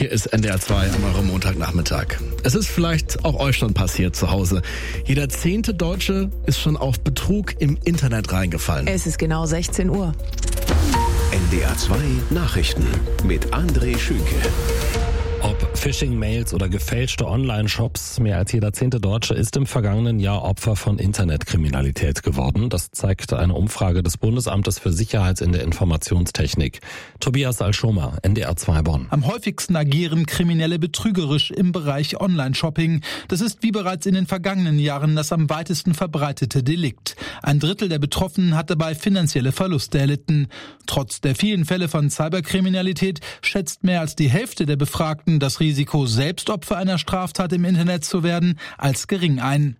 Hier ist NDR 2 an eurem Montagnachmittag. Es ist vielleicht auch euch schon passiert zu Hause. Jeder 10. Deutsche ist schon auf Betrug im Internet reingefallen. Es ist genau 16 Uhr. NDR 2 Nachrichten mit André Schünke. Ob Phishing-Mails oder gefälschte Online-Shops, mehr als jeder 10. Deutsche ist im vergangenen Jahr Opfer von Internetkriminalität geworden. Das zeigt eine Umfrage des Bundesamtes für Sicherheit in der Informationstechnik. Tobias Alschomer, NDR 2 Bonn. Am häufigsten agieren Kriminelle betrügerisch im Bereich Online-Shopping. Das ist wie bereits in den vergangenen Jahren das am weitesten verbreitete Delikt. Ein Drittel der Betroffenen hat dabei finanzielle Verluste erlitten. Trotz der vielen Fälle von Cyberkriminalität schätzt mehr als die Hälfte der Befragten das Risiko, selbst Opfer einer Straftat im Internet zu werden, als gering ein.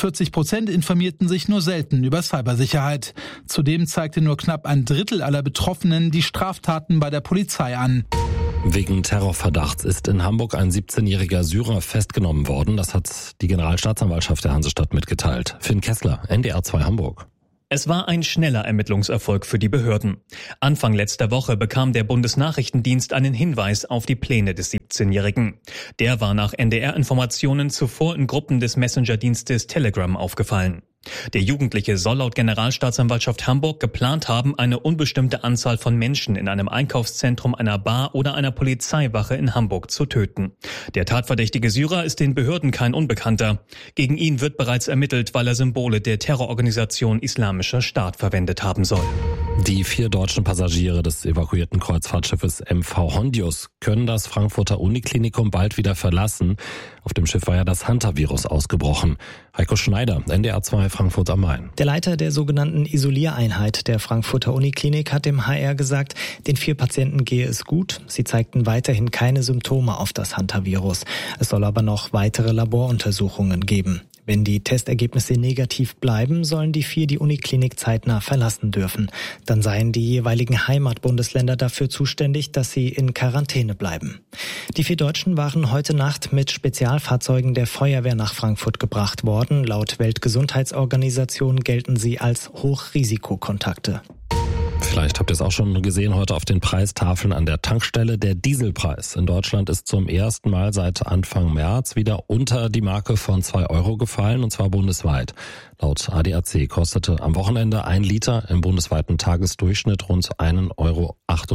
40% informierten sich nur selten über Cybersicherheit. Zudem zeigte nur knapp ein Drittel aller Betroffenen die Straftaten bei der Polizei an. Wegen Terrorverdachts ist in Hamburg ein 17-jähriger Syrer festgenommen worden. Das hat die Generalstaatsanwaltschaft der Hansestadt mitgeteilt. Finn Kessler, NDR 2 Hamburg. Es war ein schneller Ermittlungserfolg für die Behörden. Anfang letzter Woche bekam der Bundesnachrichtendienst einen Hinweis auf die Pläne des 17-Jährigen. Der war nach NDR-Informationen zuvor in Gruppen des Messenger-Dienstes Telegram aufgefallen. Der Jugendliche soll laut Generalstaatsanwaltschaft Hamburg geplant haben, eine unbestimmte Anzahl von Menschen in einem Einkaufszentrum, einer Bar oder einer Polizeiwache in Hamburg zu töten. Der tatverdächtige Syrer ist den Behörden kein Unbekannter. Gegen ihn wird bereits ermittelt, weil er Symbole der Terrororganisation Islamischer Staat verwendet haben soll. Die 4 deutschen Passagiere des evakuierten Kreuzfahrtschiffes MV Hondius können das Frankfurter Uniklinikum bald wieder verlassen. Auf dem Schiff war ja das Hantavirus ausgebrochen. Heiko Schneider, NDR 2 Frankfurt am Main. Der Leiter der sogenannten Isoliereinheit der Frankfurter Uniklinik hat dem HR gesagt, den 4 Patienten gehe es gut. Sie zeigten weiterhin keine Symptome auf das Hantavirus. Es soll aber noch weitere Laboruntersuchungen geben. Wenn die Testergebnisse negativ bleiben, sollen die 4 die Uniklinik zeitnah verlassen dürfen. Dann seien die jeweiligen Heimatbundesländer dafür zuständig, dass sie in Quarantäne bleiben. Die 4 Deutschen waren heute Nacht mit Spezialfahrzeugen der Feuerwehr nach Frankfurt gebracht worden. Laut Weltgesundheitsorganisation gelten sie als Hochrisikokontakte. Vielleicht habt ihr es auch schon gesehen heute auf den Preistafeln an der Tankstelle. Der Dieselpreis in Deutschland ist zum ersten Mal seit Anfang März wieder unter die Marke von 2 Euro gefallen, und zwar bundesweit. Laut ADAC kostete am Wochenende 1 Liter im bundesweiten Tagesdurchschnitt rund 1,98 Euro.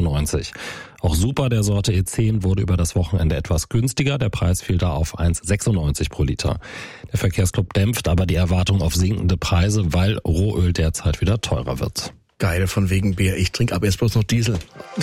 Auch Super der Sorte E10 wurde über das Wochenende etwas günstiger. Der Preis fiel da auf 1,96 pro Liter. Der Verkehrsclub dämpft aber die Erwartung auf sinkende Preise, weil Rohöl derzeit wieder teurer wird. Geil, von wegen Bier. Ich trinke aber jetzt bloß noch Diesel.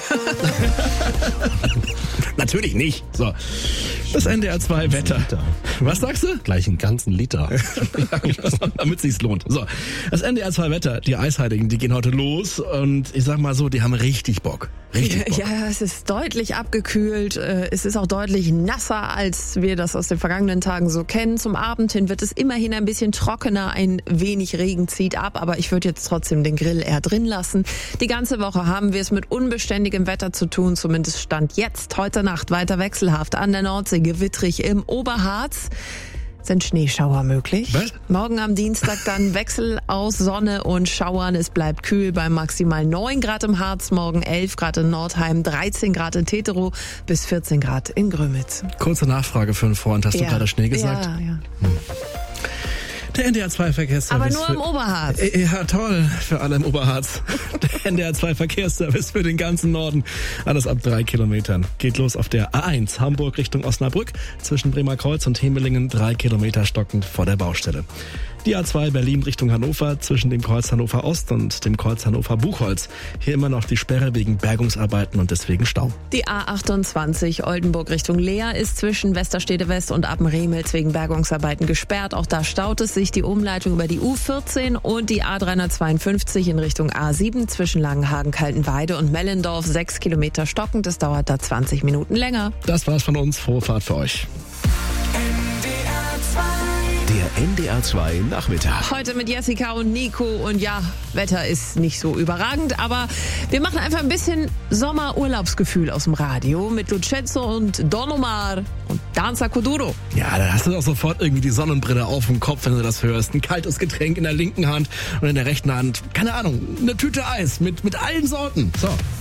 Natürlich nicht. So, das NDR 2 Wetter. Was sagst du? Gleich einen ganzen Liter. Ja, damit es sich lohnt. So, das NDR 2 Wetter. Die Eisheiligen, die gehen heute los. Und ich sag mal so, die haben richtig Bock. Richtig Bock. Ja, es ist deutlich abgekühlt. Es ist auch deutlich nasser, als wir das aus den vergangenen Tagen so kennen. Zum Abend hin wird es immerhin ein bisschen trockener. Ein wenig Regen zieht ab. Aber ich würde jetzt trotzdem den Grill eher drin lassen. Die ganze Woche haben wir es mit unbeständigem Wetter zu tun. Zumindest Stand jetzt. Heute Nacht weiter wechselhaft. An der Nordsee gewittrig. Im Oberharz sind Schneeschauer möglich. Was? Morgen am Dienstag dann Wechsel aus Sonne und Schauern. Es bleibt kühl bei maximal 9 Grad im Harz, morgen 11 Grad in Nordheim, 13 Grad in Teterow bis 14 Grad in Grömitz. Kurze Nachfrage für einen Freund. Hast du gerade Schnee gesagt? Ja. Der NDR 2 Verkehrsservice. Aber nur im Oberharz. Ja, toll. Für alle im Oberharz. Der NDR 2 Verkehrsservice für den ganzen Norden. Alles ab 3 Kilometern. Geht los auf der A1 Hamburg Richtung Osnabrück. Zwischen Bremerkreuz und Hemelingen 3 Kilometer stockend vor der Baustelle. Die A2 Berlin Richtung Hannover zwischen dem Kreuz Hannover Ost und dem Kreuz Hannover Buchholz. Hier immer noch die Sperre wegen Bergungsarbeiten und deswegen Stau. Die A28 Oldenburg Richtung Leer ist zwischen Westerstede West und Appenremels wegen Bergungsarbeiten gesperrt. Auch da staut es sich. Die Umleitung über die U14 und die A352 in Richtung A7 zwischen Langenhagen, Kaltenweide und Mellendorf 6 Kilometer stockend. Es dauert da 20 Minuten länger. Das war's von uns. Frohe Fahrt für euch. Der NDR 2 Nachmittag. Heute mit Jessica und Nico und ja, Wetter ist nicht so überragend, aber wir machen einfach ein bisschen Sommerurlaubsgefühl aus dem Radio mit Lucenzo und Don Omar und Danza Kuduro. Ja, da hast du doch sofort irgendwie die Sonnenbrille auf dem Kopf, wenn du das hörst. Ein kaltes Getränk in der linken Hand und in der rechten Hand, keine Ahnung, eine Tüte Eis mit allen Sorten. So.